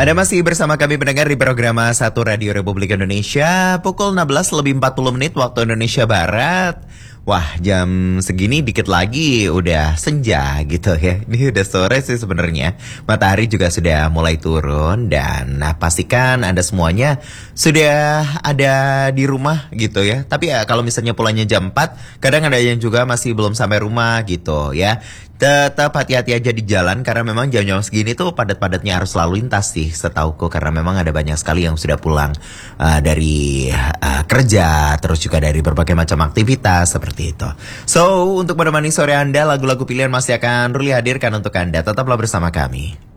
Anda masih bersama kami pendengar di program Satu Radio Republik Indonesia. Pukul 16 lebih 40 menit waktu Indonesia Barat. Wah, jam segini dikit lagi udah senja gitu ya. Ini udah sore sih sebenarnya. Matahari juga sudah mulai turun. Dan pastikan Anda semuanya sudah ada di rumah gitu ya. Tapi ya kalau misalnya pulangnya jam 4, kadang ada yang juga masih belum sampai rumah gitu ya. Tetap hati-hati aja di jalan karena memang jam-jam segini tuh padat-padatnya harus lalu lintas sih setauku, karena memang ada banyak sekali yang sudah pulang dari kerja, terus juga dari berbagai macam aktivitas seperti itu. So, untuk menemani sore Anda, lagu-lagu pilihan masih akan Ruli hadirkan untuk Anda. Tetaplah bersama kami.